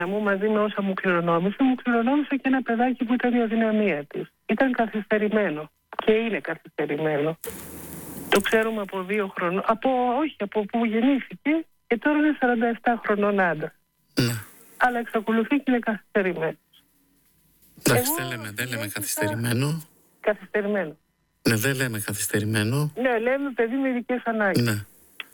μου μαζί με όσα μου κληρονόμησε και ένα παιδάκι που ήταν η αδυναμία της. Ήταν καθυστερημένο και είναι καθυστερημένο. Το ξέρουμε από 2 χρονών, από που γεννήθηκε και τώρα είναι 47 χρονών άντρα. Ναι. Αλλά εξακολουθεί και είναι καθυστερημένο. Εντάξει, δεν λέμε καθυστερημένο. Καθυστερημένο. Ναι, δεν λέμε καθυστερημένο. Ναι, λέμε παιδί με ειδικές ανάγκες. Ναι.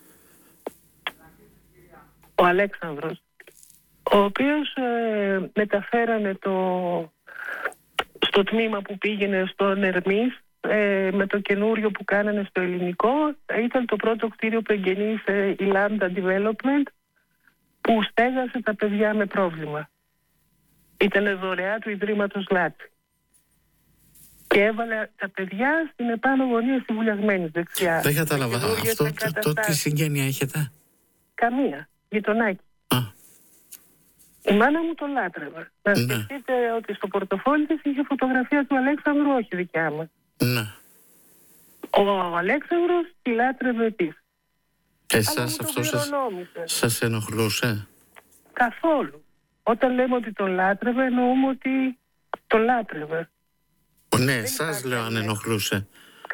Ο Αλέξανδρος, ο οποίος μεταφέρανε στο τμήμα που πήγαινε στον Ερμής, με το καινούριο που κάνανε στο ελληνικό, ήταν το πρώτο κτίριο που εγγενήσε η Lambda Development, που στέγασε τα παιδιά με πρόβλημα. Ήταν δωρεά του Ιδρύματος Λάτσι. Και έβαλε τα παιδιά στην επάνω γωνία στη βουλιαγμένη δεξιά. Δεν κατάλαβα. Αυτό τι συγγένεια έχετε? Καμία. Γειτονάκι. Η μάνα μου τον λάτρευε. Να σκεφτείτε ότι στο πορτοφόλι της είχε φωτογραφία του Αλέξανδρου, όχι δικιά μας. Ναι. Ο Αλέξανδρος τη λάτρευε επίσης. Εσάς αυτό σας ενοχλούσε? Καθόλου. Όταν λέμε ότι τον λάτρευε, εννοούμε ότι τον λάτρευε. Ναι, εσάς λέω αν ενοχλούσε.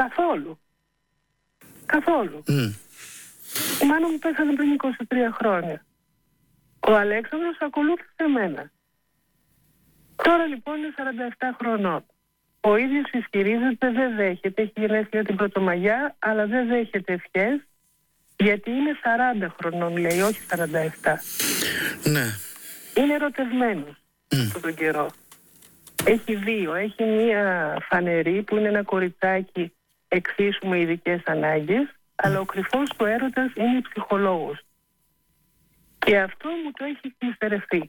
Καθόλου. Η μάνα μου πέθανε πριν 23 χρόνια. Ο Αλέξανδρος ακολούθησε εμένα. Τώρα λοιπόν είναι 47 χρονών. Ο ίδιος ισχυρίζεται, δεν δέχεται, έχει γενέθλια την Πρωτομαγιά, αλλά δεν δέχεται ευχές, γιατί είναι 40 χρονών, λέει, όχι 47. Ναι. Είναι ερωτευμένος αυτόν τον καιρό. Έχει 2. Έχει μία φανερή που είναι ένα κοριτσάκι εξίσου με ειδικές ανάγκες, αλλά ο κρυφός του έρωτας είναι η ψυχολόγος. Και αυτό μου το έχει κλειστερευτεί.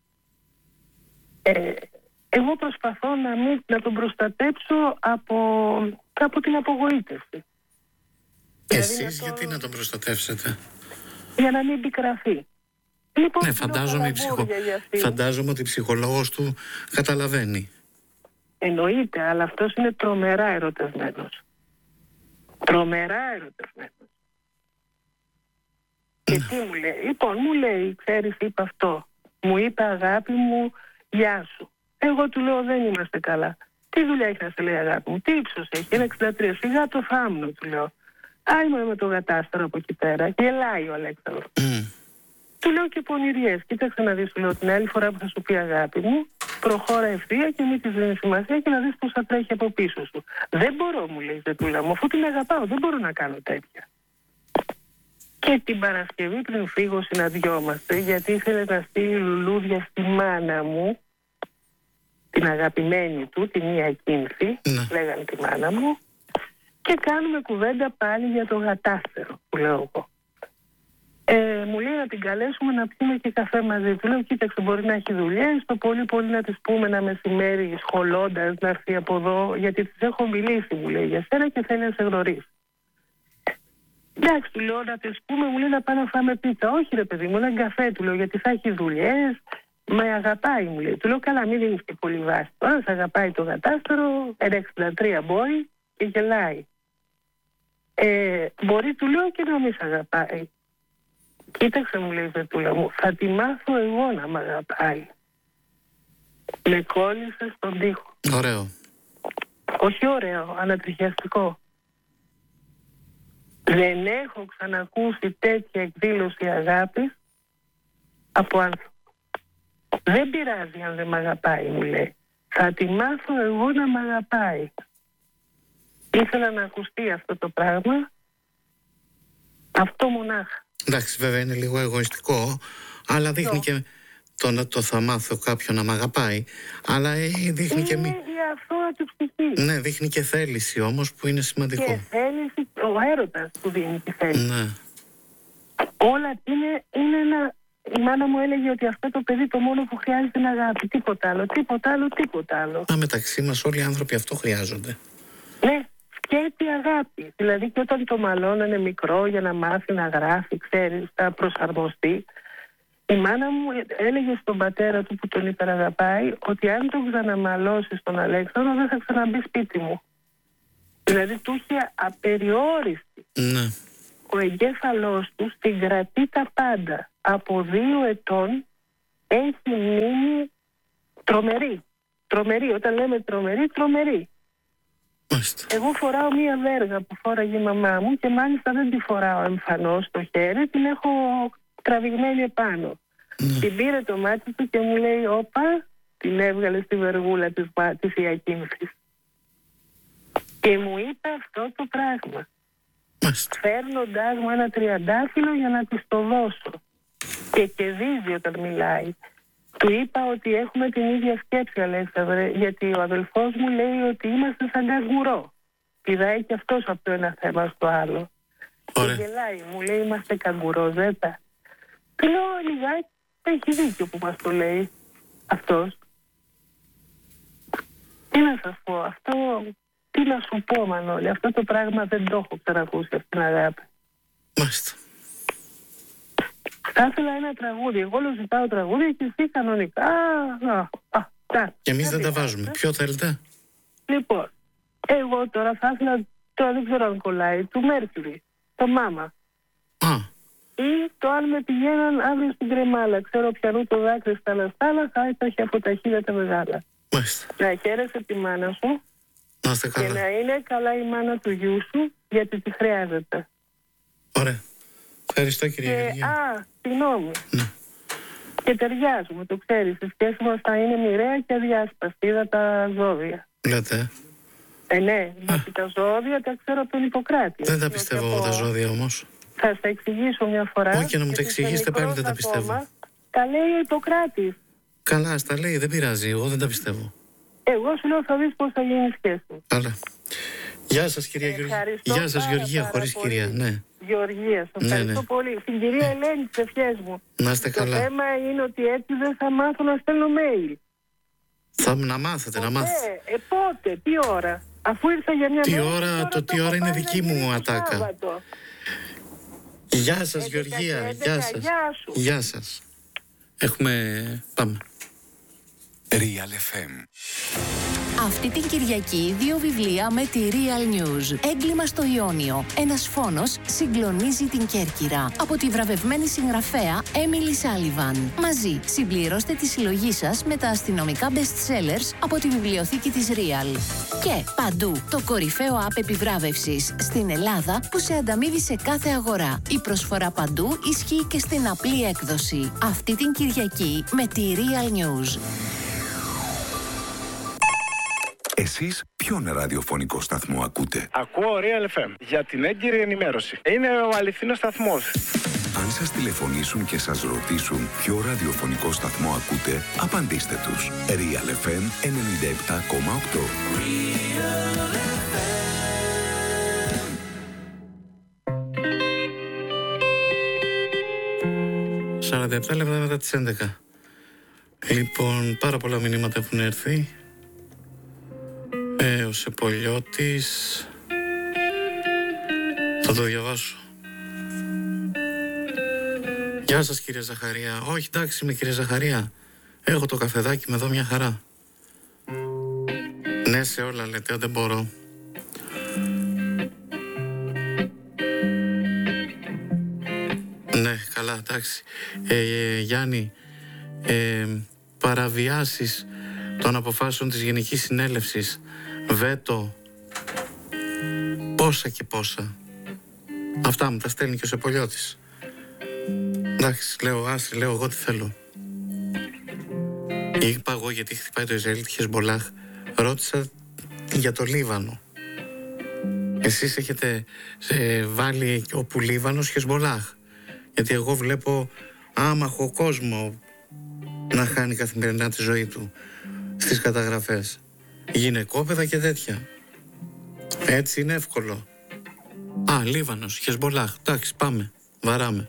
Εγώ προσπαθώ να τον προστατέψω από την απογοήτευση. Εσείς γιατί να τον προστατεύσετε? Για να μην πικραθεί. Λοιπόν, ναι, φαντάζομαι ότι η ψυχολόγος του καταλαβαίνει. Εννοείται, αλλά αυτός είναι τρομερά ερωτευμένος. Και τι μου λέει? Λοιπόν, μου λέει, ξέρεις, είπα αυτό. Μου είπε, αγάπη μου, γεια σου. Εγώ του λέω, δεν είμαστε καλά. Τι δουλειά έχει να σε λέει, αγάπη μου? Τι ύψος έχει? 1,63. Σιγά το θάμνο, του λέω. Άιμα με το γατάστρο από εκεί πέρα. Γελάει ο Αλέξανδρος. Του λέω και πονηριές. Κοίταξε να δεις, του λέω, την άλλη φορά που θα σου πει αγάπη μου, προχώρα ευθεία και μην της δίνει σημασία και να δεις πώς θα τρέχει από πίσω σου. Δεν μπορώ, μου λέει, Ζετούλα μου, αφού την αγαπάω, δεν μπορώ να κάνω τέτοια. Και την Παρασκευή πριν φύγω συναντιόμαστε, γιατί ήθελε να στείλει λουλούδια στη μάνα μου, την αγαπημένη του, την Ιακίνθη, λέγανε τη μάνα μου, και κάνουμε κουβέντα πάλι για το γατάστερο, που λέω εγώ. Μου λέει να την καλέσουμε να πιούμε και καφέ μαζί. Του λέω, κοίταξε, μπορεί να έχει δουλειές, το πολύ πολύ να της πούμε ένα μεσημέρι σχολώντας να έρθει από εδώ, γιατί της έχω μιλήσει, μου λέει, για σένα και θέλει να σε γνωρίσει. Εντάξει, του λέω να της πούμε, μου λέει να πάμε να φάμε πίτσα. Όχι ρε παιδί μου, έναν καφέ, του λέω, γιατί θα έχει δουλειές, με αγαπάει, μου λέει. Του λέω, καλά, μην δίνεις και πολύ βάση. Τώρα σε αγαπάει το γατάστερο, 1,63 μπορεί και γελάει. Μπορεί, του λέω, και να μην σε αγαπάει. Κοίταξε, μου λέει, Ζετούλα μου, θα τη μάθω εγώ να μ' αγαπάει. Με κόλλησε στον τοίχο. Ωραίο. Όχι ωραίο, ανατριχιαστικό. Δεν έχω ξανακούσει τέτοια εκδήλωση αγάπης από άνθρωπο. Δεν πειράζει αν δεν μ' αγαπάει, μου λέει. Θα τη μάθω εγώ να μ' αγαπάει. Ήθελα να ακουστεί αυτό το πράγμα. Αυτό μονάχα. Εντάξει, βέβαια είναι λίγο εγωιστικό, αλλά δείχνει και το θα μάθω κάποιον να μ' αγαπάει, αλλά δείχνει και η αφόρατη ψυχή. Ναι, δείχνει και θέληση όμως, που είναι σημαντικό. Και θέληση, ο έρωτας που δίνει τη θέληση. Ναι. Όλα είναι ένα... Η μάνα μου έλεγε ότι αυτό το παιδί το μόνο που χρειάζεται είναι αγάπη. Τίποτα άλλο. Μεταξύ μας όλοι οι άνθρωποι αυτό χρειάζονται. Ναι. Και τη αγάπη. Δηλαδή και όταν το μαλώνανε μικρό για να μάθει να γράφει, ξέρεις, θα προσαρμοστεί. Η μάνα μου έλεγε στον πατέρα του που τον υπεραγαπάει ότι αν τον ξαναμαλώσει στον Αλέξανδρο δεν θα ξαναμπεί σπίτι μου. Δηλαδή του είχε απεριόριστη. Ναι. Ο εγκέφαλός του στην κρατεί τα πάντα. Από 2 ετών έχει μείνει τρομερή. Τρομερή, όταν λέμε τρομερή. Εγώ φοράω μία βέργα που φόραγε η μαμά μου και μάλιστα δεν τη φοράω εμφανώς στο χέρι, την έχω τραβηγμένη επάνω. Την πήρε το μάτι του και μου λέει, όπα, την έβγαλε στη βεργούλα της Ιακίνθης. Και μου είπε αυτό το πράγμα. Φέρνοντάς μου ένα τριαντάφυλλο για να της το δώσω. Και κερδίζει όταν μιλάει. Του είπα ότι έχουμε την ίδια σκέψη, Αλέξανδρε, γιατί ο αδελφός μου λέει ότι είμαστε σαν καγκουρό. Πηδάει και αυτός από το ένα θέμα στο άλλο. Ωραία. Και γελάει, μου λέει είμαστε καγκουρόζετα. Του λέω λιγάκι, έχει δίκιο που μας το λέει αυτός. Τι να σας πω, αυτό, τι να σου πω Μανώλη, αυτό το πράγμα δεν το έχω ξανακούσει αυτήν την αγάπη. Μάλιστα. Θα ήθελα ένα τραγούδι. Εγώ όλο ζητάω τραγούδι και εσύ κανονικά. Και εμείς δεν τα βάζουμε. Ποιο θέλετε? Λοιπόν, εγώ τώρα θα ήθελα, τώρα δεν ξέρω αν κολλάει, του Μέρκυρη, το Μάμα. Ή το αν με πηγαίναν αύριο στην Κρεμάλα. Ξέρω πιανού το δάκρυ στα λαστάλα, θα υπάρχει από τα χείλια τα μεγάλα. Μάλιστα. Να χαίρεσαι τη μάνα σου. Να είστε καλά. Και να είναι καλά η μάνα του γιού σου, γιατί τη χρειάζεται. Ωραία. Ευχαριστώ κυρία Γεωργία. Συγγνώμη. Ναι. Και ταιριάζουμε, το ξέρεις. Η σχέση μας θα είναι μοιραία και αδιάσπαστη. Είδα τα ζώδια. Λέτε. Ναι, γιατί τα ζώδια τα ξέρω από τον Ιπποκράτη. Δεν τα πιστεύω εγώ τα ζώδια όμως. Θα στα εξηγήσω μια φορά. Όχι, να μου τα εξηγήσετε πάλι δεν τα πιστεύω. Τα λέει ο Ιπποκράτης. Καλά, στα λέει, δεν πειράζει. Εγώ δεν τα πιστεύω. Εγώ σου λέω θα δεις πώς θα γίνει η σχέση. Καλά. Γεια σας κυρία Γεωργία. Γεια σας Γεωργία, χωρίς κυρία. Ναι. Γεωργία, σας ευχαριστώ πολύ. Στην κυρία Ελένη, τις ευχές μου. Να είστε καλά. Το θέμα είναι ότι έτσι δεν θα μάθω να στέλνω mail. Να μάθετε, να μάθετε. Πότε, τι ώρα? Αφού ήρθα για μια μέρα. Τι ώρα είναι δική μου ατάκα. Γεια σας Γεωργία, γεια σας. Γεια σας. Πάμε. Real FM. Αυτή την Κυριακή 2 βιβλία με τη Real News. Έγκλημα στο Ιόνιο. Ένας φόνος συγκλονίζει την Κέρκυρα. Από τη βραβευμένη συγγραφέα Emily Sullivan. Μαζί συμπληρώστε τη συλλογή σας με τα αστυνομικά best sellers από τη βιβλιοθήκη της Real. Και παντού το κορυφαίο app επιβράβευσης στην Ελλάδα που σε ανταμείβει σε κάθε αγορά. Η προσφορά παντού ισχύει και στην απλή έκδοση. Αυτή την Κυριακή με τη Real News. Εσείς ποιον ραδιοφωνικό σταθμό ακούτε? Ακούω Real FM για την έγκυρη ενημέρωση. Είναι ο αληθινός σταθμός. Αν σας τηλεφωνήσουν και σας ρωτήσουν ποιο ραδιοφωνικό σταθμό ακούτε, απαντήστε τους. Real FM 97,8. Real FM. 47 λεπτά μετά τις 11. Λοιπόν, πάρα πολλά μηνύματα έχουν έρθει. Ο Σεπολιώτης. Θα το διαβάσω. Γεια σας κύριε Ζαχαρία. Όχι, εντάξει είμαι κύριε Ζαχαρία. Έχω το καφεδάκι με εδώ μια χαρά. Ναι σε όλα λέτε, δεν μπορώ. Ναι, καλά, εντάξει. Γιάννη, παραβιάσεις των αποφάσεων της Γενικής Συνέλευσης, βέτο, πόσα και πόσα. Αυτά μου τα στέλνει και ο Σεπολιώτης. Εντάξει, λέω εγώ τι θέλω. Είπα εγώ γιατί χτυπάει το Ισραήλ τη Χεσμπολάχ. Ρώτησα για το Λίβανο. Εσείς έχετε βάλει όπου Λίβανος Χεσμπολάχ. Γιατί εγώ βλέπω άμαχο κόσμο να χάνει καθημερινά τη ζωή του στις καταγραφές. Γυναικόπαιδα και τέτοια. Έτσι είναι εύκολο. Λίβανος, Χεσμπολάχ. Εντάξει, πάμε. Βαράμε.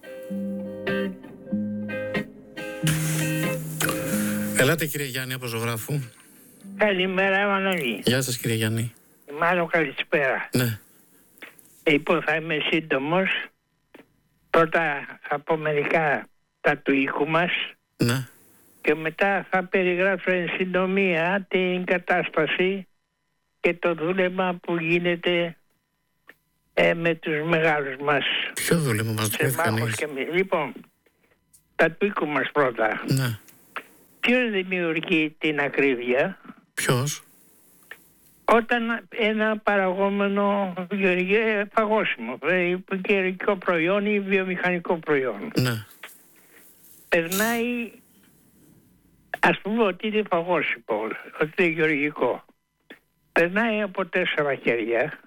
Ελάτε κύριε Γιάννη από Ζωγράφου. Καλημέρα Μανώλη. Γεια σας κύριε Γιάννη. Μάλλον καλησπέρα. Ναι. Λοιπόν, θα είμαι σύντομος. Πρώτα θα πω μερικά τα του οίκου μας. Ναι. Και μετά θα περιγράψω εν συντομία την κατάσταση και το δούλεμα που γίνεται με τους μεγάλους μας. Ποιο δούλεμα μας το Λοιπόν, τα του οίκου μας πρώτα. Ναι. Ποιος δημιουργεί την ακρίβεια? Ποιος? Όταν ένα παραγόμενο φαγόσιμο, γεωργικό προϊόν ή βιομηχανικό προϊόν, Ναι. περνάει, ας πούμε ότι είναι φαγόσιμο, ότι είναι γεωργικό, περνάει από 4 χέρια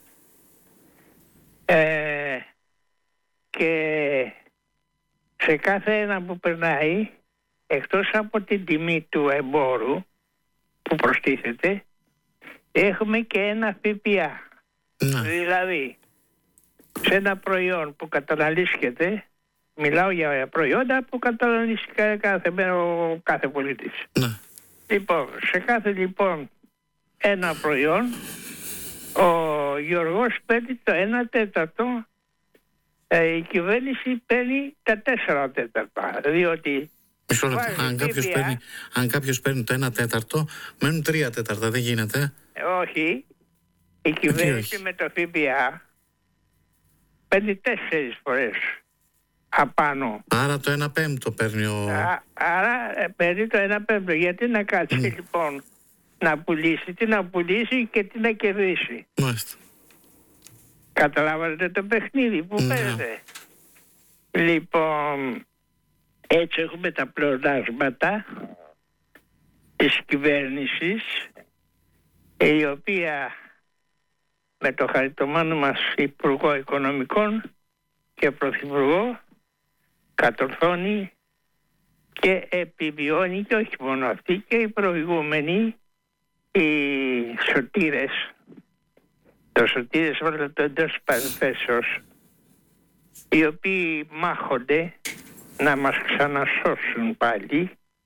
και σε κάθε ένα που περνάει, εκτός από την τιμή του εμπόρου που προστίθεται, έχουμε και ένα ΦΠΑ. Ναι. Δηλαδή, σε ένα προϊόν που καταναλύσκεται, μιλάω για προϊόντα που καταναλύσκεται κάθε μέρα ο κάθε πολίτης. Ναι. Λοιπόν, σε κάθε λοιπόν ένα προϊόν, ο Γιώργος παίρνει το 1/4, η κυβέρνηση παίρνει τα 4/4, διότι Μισό λεπτό. Αν κάποιος παίρνει το 1/4, μένουν 3/4, δεν γίνεται. Όχι, η κυβέρνηση με το ΦΠΑ παίρνει 4 φορές απάνω. Άρα το 1/5 παίρνει ο... Άρα παίρνει το 1/5. Γιατί να κάτσει λοιπόν να πουλήσει, τι να πουλήσει και τι να κερδίσει? Μάλιστα. Καταλάβατε το παιχνίδι που παίρνετε? Λοιπόν, έτσι έχουμε τα πλεονάσματα της κυβέρνησης, η οποία με το χαριτωμένο μας Υπουργό Οικονομικών και Πρωθυπουργό κατορθώνει και επιβιώνει, και όχι μόνο αυτοί, και οι προηγούμενοι, οι σωτήρες, το σωτήρες όλα το εντός παρενθέσεως, οι οποίοι μάχονται να μας ξανασώσουν πάλι.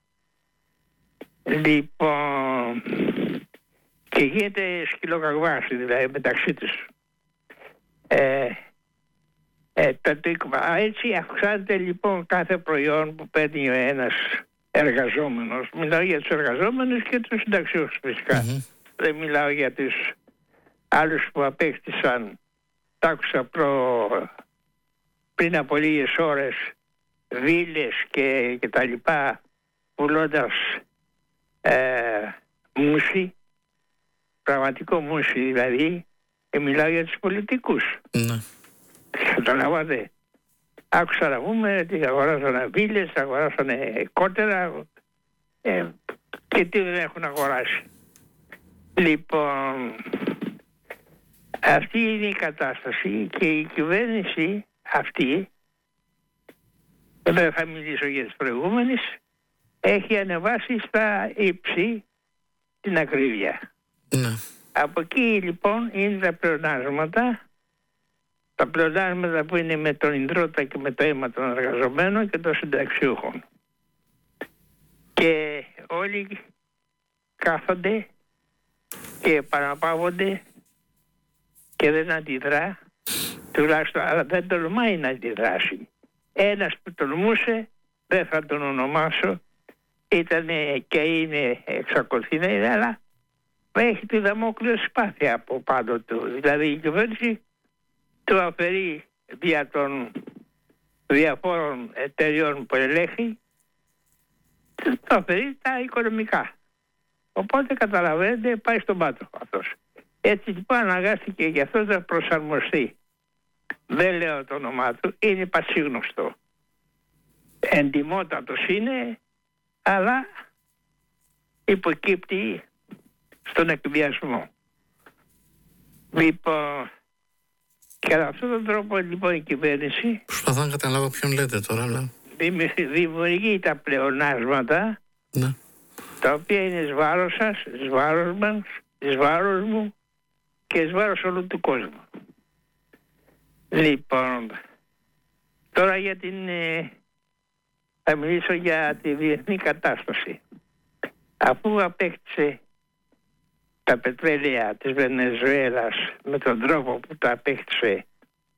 Λοιπόν, και γίνεται σκυλοκαγβάση δηλαδή μεταξύ τους. Έτσι αυξάνεται λοιπόν κάθε προϊόν που παίρνει ο ένας εργαζόμενος. Μιλάω για τους εργαζόμενους και τους συνταξιούχους φυσικά. Δεν μιλάω για τους άλλους που απέκτησαν, τ' άκουσα πριν από λίγες ώρες, βίλες και τα λοιπά, πουλώντας μουσι, πραγματικό μουσι δηλαδή, και μιλάω για τους πολιτικούς. Ναι. Καταλαβαίνετε. Άκουσα να πούμε ότι αγοράσανε βίλες, αγοράσανε κότερα και τι δεν έχουν αγοράσει. Λοιπόν, αυτή είναι η κατάσταση και η κυβέρνηση αυτή, δεν θα μιλήσω για τις προηγούμενες, έχει ανεβάσει στα ύψη την ακρίβεια. Ναι. Από εκεί λοιπόν είναι τα πλεονάσματα. Τα πλεονάσματα που είναι με τον ιδρώτα και με το αίμα των εργαζομένων και των συνταξιούχων. Και όλοι κάθονται και παραπάβονται και δεν αντιδρά, τουλάχιστον, αλλά δεν τολμάει να αντιδράσει. Ένας που τολμούσε, δεν θα τον ονομάσω, ήταν και είναι, εξακολουθεί να είναι, αλλά έχει τη δαμόκλειο σπάθεια από πάνω του. Δηλαδή η κυβέρνηση του αφαιρεί δια των διαφόρων εταιριών που ελέγχει, του αφαιρεί τα οικονομικά. Οπότε καταλαβαίνετε, πάει στον πάτο αυτός. Έτσι λοιπόν αναγκάστηκε για αυτό να προσαρμοστεί. Δεν λέω το όνομά του, είναι πασίγνωστο. Εντιμότατος είναι, αλλά υποκύπτει στον εκβιασμό. Λοιπόν, και με αυτόν τον τρόπο λοιπόν η κυβέρνηση προσπαθώ να καταλάβω ποιον λέτε τώρα, αλλά δημιουργεί τα πλεονάσματα, ναι, τα οποία είναι εις βάρος σας, εις βάρος μας, εις βάρος μου και εις βάρος όλου του κόσμου. Λοιπόν, τώρα θα μιλήσω για τη διεθνή κατάσταση. Αφού απέκτησε τα πετρέλαια της Βενεζουέλας με τον τρόπο που τα απέκτησε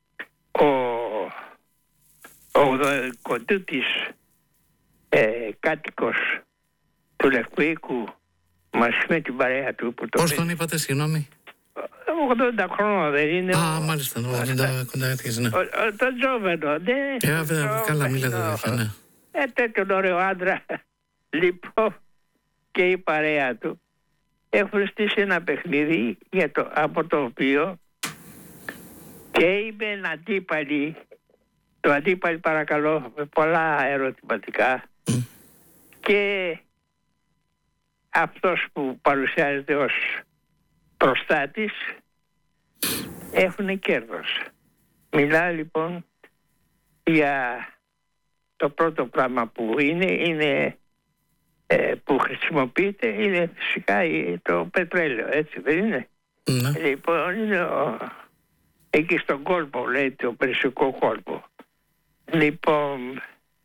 ο κοντούτης κάτοικος του Λευκού Οίκου μαζί με την παρέα του που το... Πώς τον είπατε, συγγνώμη? 80 χρόνια δεν είναι? Α, μάλιστα, 80 κοντά έτυχες, ναι. Το Τζόβενο, ναι. Βέβαια, καλά μιλάτε τέτοια, ναι. τέτοιον ωραίο άντρα, λοιπόν, και η παρέα του έχουν στήσει ένα παιχνίδι από το οποίο και είμαι αντίπαλοι. Το αντίπαλοι, παρακαλώ, με πολλά ερωτηματικά, και αυτός που παρουσιάζεται ως προστάτης έχουν κέρδος. Μιλάω λοιπόν για το πρώτο πράγμα που είναι που χρησιμοποιείται, είναι φυσικά το πετρέλαιο, έτσι δεν είναι? Ναι. Λοιπόν, είναι εκεί στον κόλπο, λέει, το Περσικό κόλπο. Λοιπόν,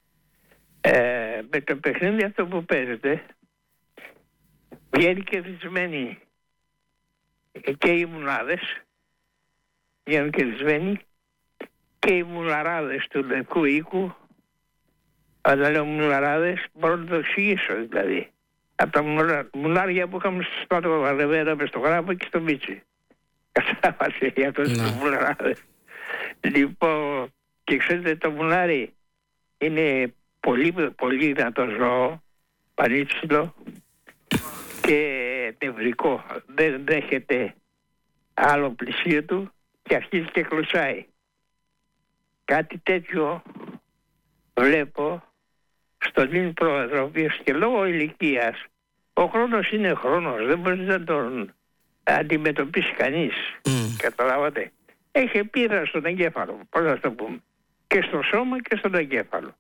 με το παιχνίδι αυτό που παίζεται, βγαίνει κερδισμένοι και οι μουλάδες, βγαίνουν κερδισμένοι, και οι μουλαράδες του Λευκού Οίκου. Όταν λέω μουλαράδες, μπορώ να το εξηγήσω δηλαδή. Από τα μουλάρια που είχαμε στο Σπάτο Βαρεβέρα, μες στο Γράφο και στο Μίτσι. Κατάλαβατε για τους μουλαράδες. Λοιπόν, και ξέρετε, το μουλάρι είναι πολύ, πολύ δυνατό ζώο, πανίψιλο και νευρικό. Δεν δέχεται άλλο πλησίο του και αρχίζει και κλωτσάει. Κάτι τέτοιο βλέπω στον νυν πρόεδρο, ο οποίος και λόγω ηλικίας, ο χρόνος είναι χρόνος, δεν μπορεί να τον αντιμετωπίσει κανείς. Καταλάβατε? Έχει επίδραση στον εγκέφαλο, πώς να το πούμε, και στο σώμα και στον εγκέφαλο.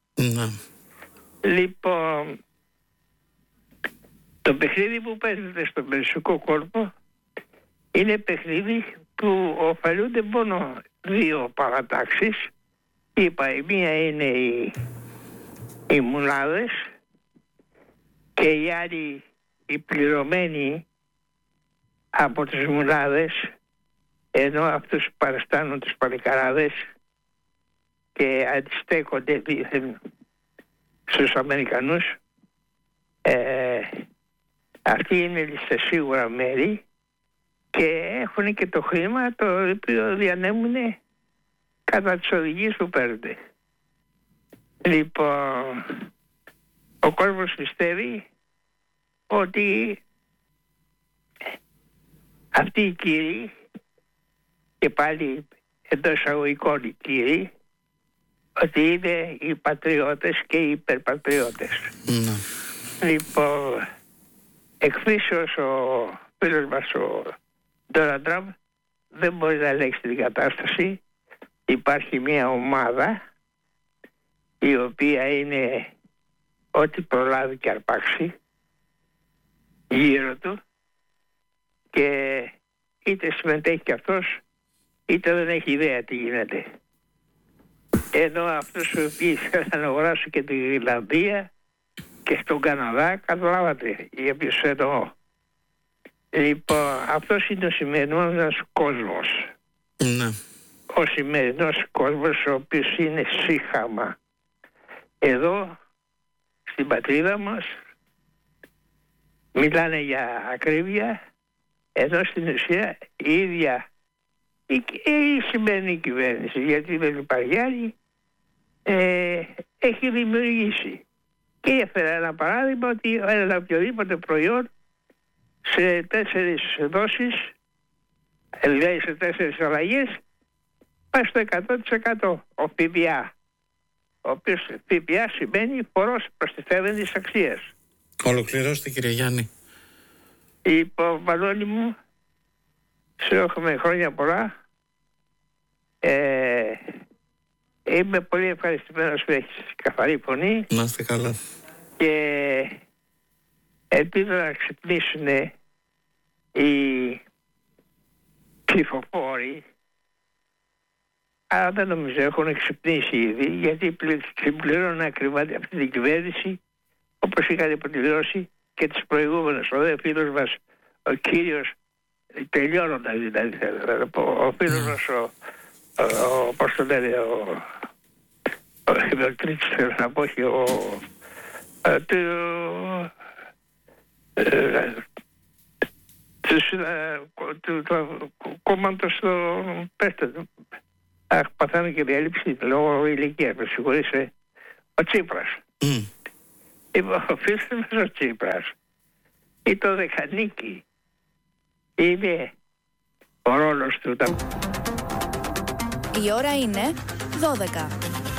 Λοιπόν, το παιχνίδι που παίζεται στο Περσικό κόλπο είναι παιχνίδι που ωφελούνται μόνο δύο παρατάξεις. Είπα, η μία είναι οι μουλάδες και οι άλλοι οι πληρωμένοι από τους μουλάδες, ενώ αυτούς παραστάνουν τους παλικαράδες και αντιστέκονται δίθεν στους Αμερικανούς. Αυτοί είναι στα σίγουρα μέρη και έχουν και το χρήμα το οποίο διανέμουν κατά τις οδηγίες που παίρνουν. Λοιπόν, ο κόσμος πιστεύει ότι αυτοί οι κύριοι, και πάλι εντός εισαγωγικών οι κύριοι, ότι είναι οι πατριώτες και οι υπερπατριώτες. Λοιπόν, εκφύσεως ο φίλος μας ο Ντόναλντ Τραμπ δεν μπορεί να ελέγξει την κατάσταση. Υπάρχει μια ομάδα η οποία είναι ό,τι προλάβει και αρπάξει γύρω του, και είτε συμμετέχει και αυτός είτε δεν έχει ιδέα τι γίνεται. Ενώ αυτούς οι οποίοι θέλουν να αγοράσουν και τη Γρυλανδία και στον Καναδά, καταλάβατε για ποιους εννοώ. Λοιπόν, αυτός είναι ο σημερινός κόσμος. Ο σημερινός κόσμος, ο οποίος είναι σύγχαμα. Εδώ στην πατρίδα μας μιλάνε για ακρίβεια, ενώ στην ουσία η ίδια η σημερινή κυβέρνηση, γιατί δεν υπάρχει άλλη, έχει δημιουργήσει. Και έφερα ένα παράδειγμα ότι ένα οποιοδήποτε προϊόν σε 4 δόσεις, δηλαδή σε 4 αλλαγές, πάει στο 100% ο ΦΠΑ. Ο οποίος ΦΠΑ σημαίνει φόρος προστιθέμενης αξίας. Ολοκληρώστε, κύριε Γιάννη. Λοιπόν, Μανώλη μου, σε έχουμε χρόνια πολλά. Είμαι πολύ ευχαριστημένος που έχεις καθαρή φωνή. Να είστε καλά. Και ελπίζω να ξυπνήσουν οι ψηφοφόροι, αλλά δεν νομίζω έχουν ξυπνήσει ήδη, γιατί συμπληρώνουν ακριβά αυτή την κυβέρνηση όπως είχατε πληρώσει και τις προηγούμενες. Ο δε φίλος μας, ο κύριος, τελειώνοντας δηλαδή, ο φίλος μας, πώς το λένε, ο Δημοκρίτης, θέλω να πω, και του κόμματος στο Πέστε. Παθάνε και διαλύψη λόγω ηλικίας, με συγχωρείς, ο Τσίπρας. Αφήστε μας ο Τσίπρας ή το Δεκανίκη είναι ο ρόλος του. Η ώρα είναι 12.